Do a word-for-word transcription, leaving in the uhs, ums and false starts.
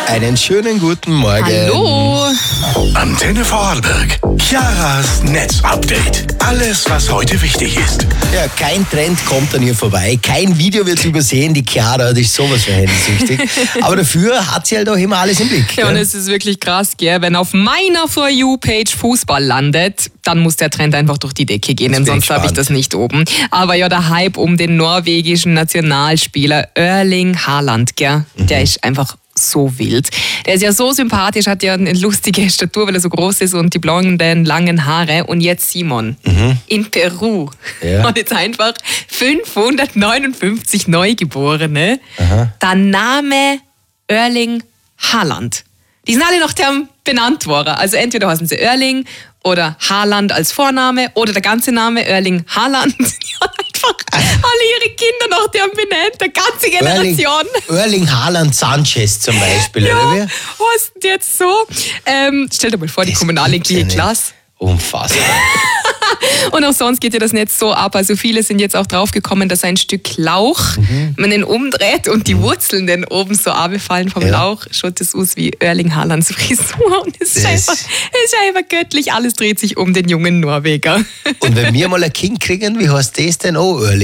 Einen schönen guten Morgen. Hallo. Antenne Vorarlberg. Chiaras Netzupdate. Alles, was heute wichtig ist. Ja, kein Trend kommt an ihr vorbei. Kein Video wird übersehen. Die Chiara, die ist sowas für handysüchtig. Aber dafür hat sie halt auch immer alles im Blick. Ja, gell? und es ist wirklich krass, gell? Wenn auf meiner For You-Page Fußball landet, dann muss der Trend einfach durch die Decke gehen, denn bin sonst ich habe ich gespannt. das nicht oben. Aber ja, der Hype um den norwegischen Nationalspieler Erling Haaland, gell? Mhm. Der ist einfach so wild. Der ist ja so sympathisch, hat ja eine lustige Statur, weil er so groß ist und die blonden, langen Haare. Und jetzt Simon, in Peru Ja. hat jetzt einfach fünfhundertneunundfünfzig Neugeborene. Aha. Der Name Erling Haaland. Die sind alle nach dem benannt worden. Also entweder heißen sie Erling oder Haaland als Vorname oder der ganze Name Erling Haaland. Die haben einfach alle ihre Kinder nach dem benannt, eine ganze Erling, Generation. Erling Haaland Sanchez zum Beispiel, Ja, oder wie? was denn jetzt so? Ähm, stell dir mal vor, die Das kommunalingliche gibt's ja nicht. Klasse. Unfassbar. Und auch sonst geht ja das Netz so ab. Also viele sind jetzt auch draufgekommen, dass ein Stück Lauch, man den umdreht und die Wurzeln dann oben so abfallen vom Ja. Lauch, schaut das aus wie Erling Haalands Frisur. Und es ist, Das- einfach, es ist einfach göttlich. Alles dreht sich um den jungen Norweger. Und wenn wir mal ein Kind kriegen, wie heißt das denn? Oh, Erling.